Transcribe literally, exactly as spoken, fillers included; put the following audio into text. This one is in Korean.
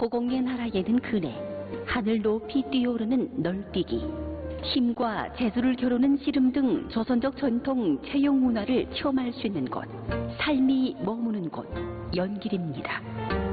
허공의 나라에는 그네, 하늘 높이 뛰어오르는 널뛰기, 힘과 재주를 겨루는 씨름 등 조선적 전통 체육 문화를 체험할 수 있는 곳, 삶이 머무는 곳, 연길입니다.